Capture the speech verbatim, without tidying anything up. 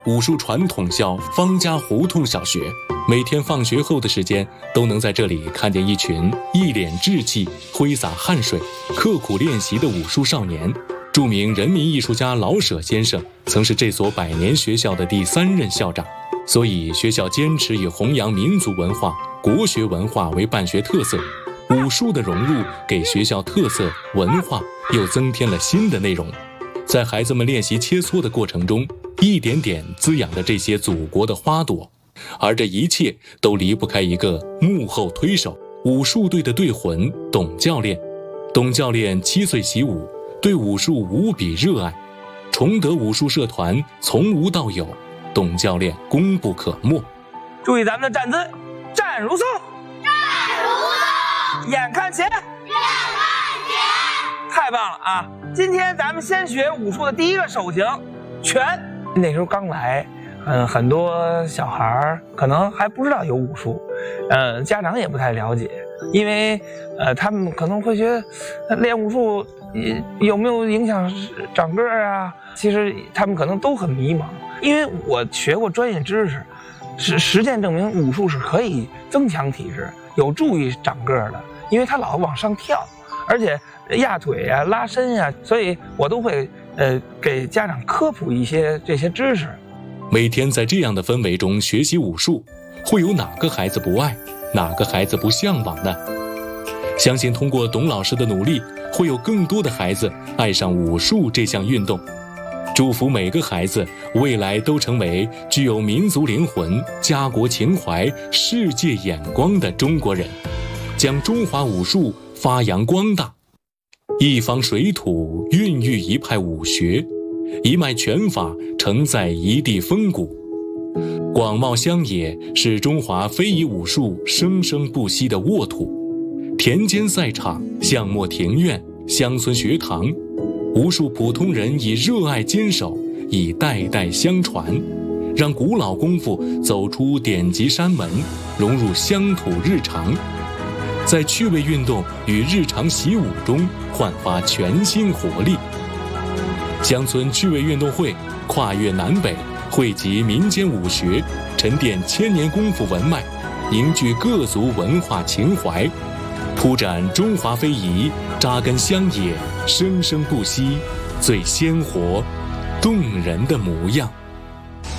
武术传统校方家胡同小学，每天放学后的时间都能在这里看见一群一脸稚气、挥洒汗水、刻苦练习的武术少年。著名人民艺术家老舍先生曾是这所百年学校的第三任校长，所以学校坚持以弘扬民族文化、国学文化为办学特色。武术的融入给学校特色文化又增添了新的内容，在孩子们练习切磋的过程中，一点点滋养着这些祖国的花朵。而这一切都离不开一个幕后推手，武术队的队魂董教练。董教练七岁习武，对武术无比热爱，崇德武术社团从无到有，董教练功不可没。 注意咱们的站姿，站如松， 站如松， 眼看前， 眼看前， 太棒了啊！今天咱们先学武术的第一个手型，拳。那时候刚来，嗯，很多小孩可能还不知道有武术，嗯，家长也不太了解，因为呃，他们可能会觉得练武术有没有影响长个儿啊？其实他们可能都很迷茫，因为我学过专业知识，实实践证明武术是可以增强体质，有助于长个儿的，因为他老往上跳，而且压腿啊、拉伸呀、啊，所以我都会呃给家长科普一些这些知识。 每天在这样的氛围中学习武术，会有哪个孩子不爱，哪个孩子不向往呢？相信通过董老师的努力，会有更多的孩子爱上武术这项运动。祝福每个孩子未来都成为具有民族灵魂、家国情怀、世界眼光的中国人，将中华武术发扬光大。一方水土孕育一派武学，一脉拳法承载一地风骨。广袤乡野是中华非遗武术生生不息的沃土，田间赛场、巷陌庭院、乡村学堂，无数普通人以热爱坚守，以代代相传，让古老功夫走出典籍山门，融入乡土日常，在趣味运动与日常习武中焕发全新活力。乡村趣味运动会跨越南北，汇集民间武学，沉淀千年功夫文脉，凝聚各族文化情怀，铺展中华非遗，扎根乡野，生生不息，最鲜活动人的模样。